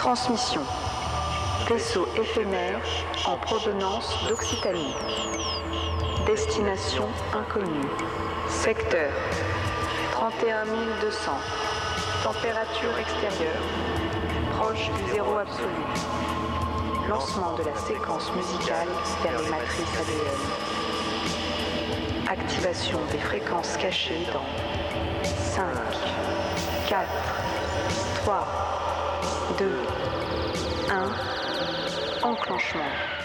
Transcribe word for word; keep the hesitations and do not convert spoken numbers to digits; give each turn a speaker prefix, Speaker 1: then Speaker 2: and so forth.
Speaker 1: Transmission. Vaisseau éphémère en provenance d'Occitanie. Destination inconnue. Secteur trente et un mille deux cents. Température extérieure proche du zéro absolu. Lancement de la séquence musicale vers les matrices A D N. Activation des fréquences cachées dans cinq, quatre, trois, deux, un. Enclenchement.